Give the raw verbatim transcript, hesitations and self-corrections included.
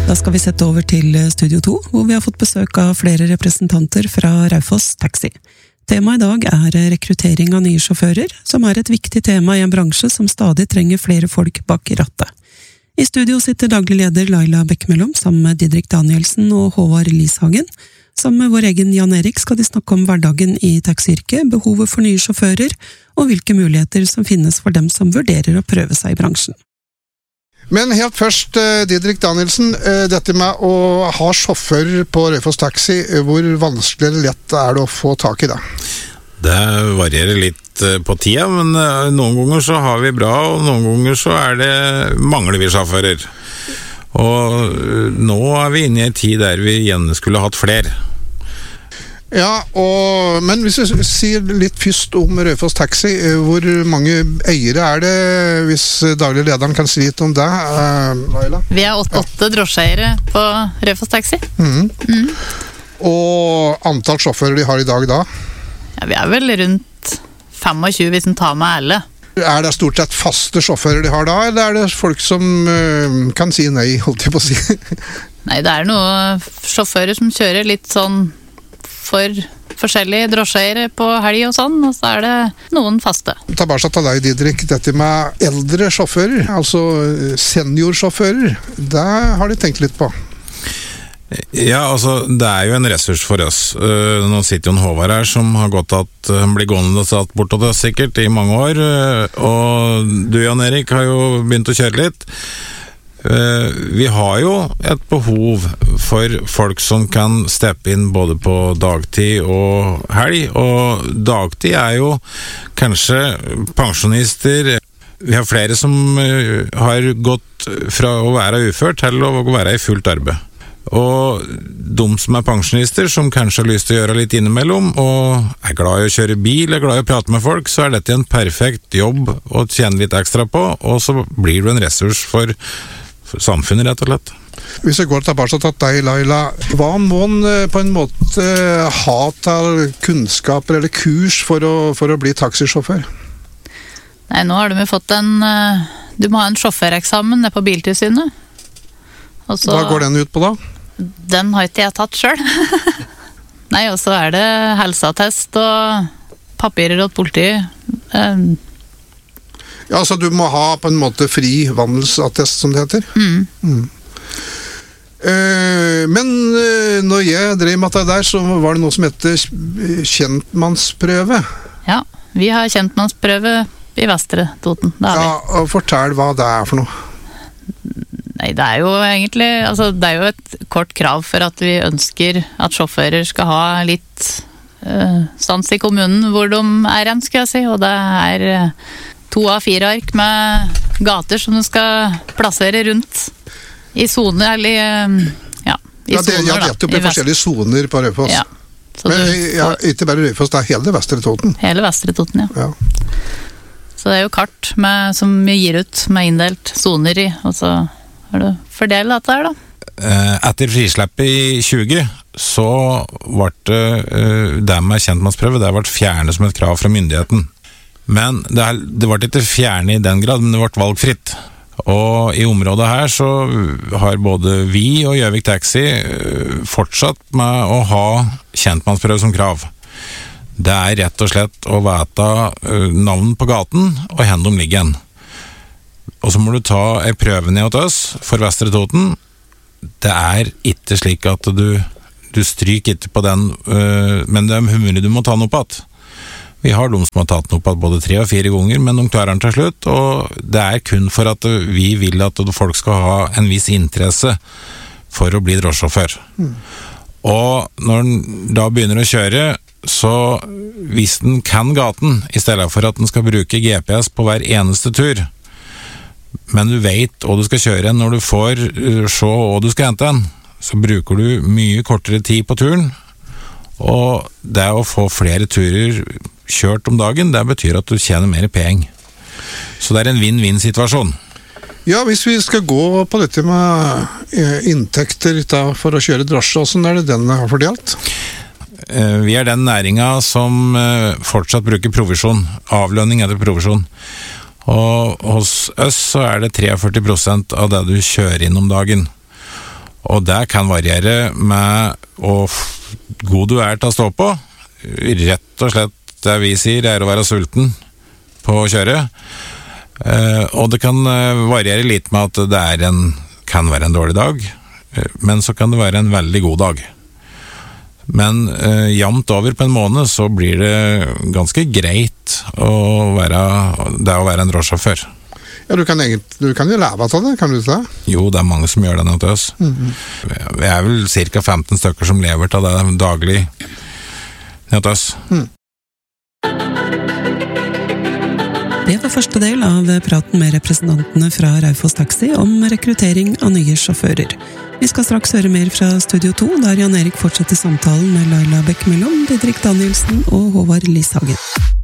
Da skal vi sette over til Studio to, hvor vi har fått besøk av flere representanter fra Raufoss Taxi. Temaet i dag er rekruttering av nye sjåfører, som er et viktig tema i en bransje som stadig trenger flere folk bak rattet. I studio sitter daglig leder Laila Bekkemellom sammen med Didrik Danielsen og Håvard Lishagen. Sammen med vår egen Jan Erik skal de snakke om hverdagen i taxiyrket, behovet for nye sjåfører og hvilke muligheter som finnes for dem som vurderer å prøve seg i bransjen. Men helt først, Didrik Danielsen, dette med å ha sjåfør på Raufoss Taxi, hvor vanskelig eller lett er det å få tak i det? Det varierer litt på tida, men noen ganger så har vi bra, og noen ganger så er det mangler vi sjåfører. Og nå er vi inne i en tid der vi gjerne skulle hatt flere. Ja, og, men hvis vi sier litt først om Raufoss Taxi, hvor mange eiere er det, hvis daglig lederen kan si litt om det, Laila? Vi er åtte-åtte ja. drosjeeiere på Raufoss Taxi. Mm. Mm. Og antall sjåfører de har i dag da? Ja, vi er vel rundt tjuefem hvis en tar med alle. Er det stort sett faste sjåfører de har da, eller er det folk som uh, kan si nei, holdt jeg på å si? Nei, det er noen sjåfører som kjører litt sånn for forskjellige drosjeeiere på helg og sånn, og så er det noen faste. Ta bare satt av deg, Didrik, dette med eldre sjåfører, altså seniorsjåfører, det har de tenkt litt på. Ja, altså, det er jo en ressurs for oss. Uh, nå sitter jo en Håvard her som har gått at han uh, blir gående og satt bortåt oss sikkert i mange år, uh, og du, Jan Erik, har jo begynt å kjøre litt. Uh, vi har jo et behov for folk som kan steppe inn både på dagtid og helg, og dagtid er jo kanskje pensjonister. Vi har flere som uh, har gått fra å være uført til å være i fullt arbeid. Og de som er pensjonister, som kanskje har lyst til å gjøre litt innimellom, og er glad i å kjøre bil, er glad i å prate med folk, så er dette en perfekt jobb å tjene litt ekstra på, og så blir du en ressurs for, for samfunnet, rett og slett. Hvis jeg går tilbake til deg, Laila, hva må en på en måte ha til kunnskaper eller kurs for å, for å bli taxisjåfør? Nei, nå har de fått en, du må ha en sjåføreksamen nede på Biltilsynet. Også, hva går den ut på da? Den har ikke jeg tatt selv. Nei, og så er det helseattest og papirer og politiet. Um. Ja, så du må ha på en måte fri vandelsattest, som det heter? Mm. Mm. Uh, men uh, når jeg drev med det der, så var det noe som heter kjentmannsprøve. Ja, vi har kjentmannsprøve i Vestre Toten. Ja, og fortell hva det er for noe. Nei, det er jo egentlig, altså det er jo et kort krav for at vi ønsker at sjåfører skal ha litt uh, stans i kommunen hvor de er hen, skal jeg si, og det er uh, to av fire ark med gater som du skal plassere rundt i zoner, eller uh, ja, i ja, det, zoner ja, det er jo på forskjellige zoner på Raufoss. Ja, men ja, ikke bare Raufoss, det er hele Vestre Toten. Hele Vestre Toten, ja. ja. Så det er jo kart med, som vi gir ut med inndelt zoner i, og så har du fordelt dette her da? Etter frisleppet i tjue så ble det, det med kjentmannsprøve, det ble fjernet som et krav fra myndigheten. Men det, det ble ikke fjernet i den grad, men det ble valgfritt. Og i området her så har både vi og Gjøvik Taxi fortsatt med å ha kjentmannsprøve som krav. Det er rett og slett å vite navn på gaten og hvor de ligger igjen. Og så må du ta en prøve ned til oss for Vestre Toten. Det er ikke slik at du, du stryker ikke på den, øh, men det er mulig du må ta den opp igjen. Vi har de som har tatt den opp igjen både tre og fire ganger, men de klarer den til slutt, og det er kun for at vi vil at folk skal ha en viss interesse for å bli drosjesjåfør. Mm. Og når den da begynner å kjøre, så hvis den kan gaten, i stedet for at den skal bruke G P S på hver eneste tur, men du vet hva du skal kjøre når du får se hva du skal hente en, så bruker du mye kortere tid på turen, og det å få flere turer kjørt om dagen, det betyr at du tjener mer penger. Så det er en win-win-situasjon. Ja, hvis vi skal gå på dette med inntekter da, for å kjøre drosje, hvordan er det den har fordelt? Vi er den næringen som fortsatt bruker provisjon, avlønning etter provisjon. Og hos oss så er det førti prosent av det du kjører inn om dagen. Og det kan variere med hvor god du er til å stå på. Rett og slett det vi sier er å være sulten på å kjøre. Eh, og det kan variere litt med at det er en, kan være en dårlig dag, men så kan det være en veldig god dag. Men eh, jevnt over på en måned så blir det ganske greit å være, det å være en drosjesjåfør. Ja, du kan, egentlig, du kan jo leve av det, kan du ikke det? Jo, det er mange som gjør det nå til oss. Mm-hmm. Vi er vel cirka femten stykker som lever til det daglig nå til oss. Mm. Det var første del av praten med representantene fra Raufoss Taxi om rekruttering av nye sjåfører. Vi skal straks høre mer fra Studio to, der Jan Erik fortsetter samtalen med Laila Bekkemellom, Didrik Danielsen og Håvard Lishagen.